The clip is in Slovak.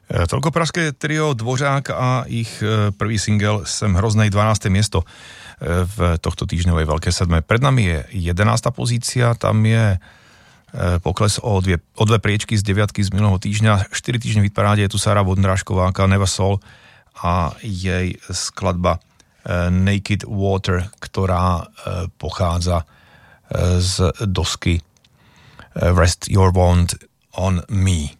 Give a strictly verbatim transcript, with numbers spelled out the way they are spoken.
Toľko pražské trio Dvořák a ich prvý single Sem hroznej, dvanáste miesto v tohto týždňovej Veľké sedme. Pred nami je jedenásta pozícia, tam je pokles o dve, o dve priečky z deviatky z minulého týždňa. štyri týždne v hitparáde je tu Sara Vondrášková, Never Soul a jej skladba Naked Water, ktorá pochádza z dosky Rest Your Wand on Me.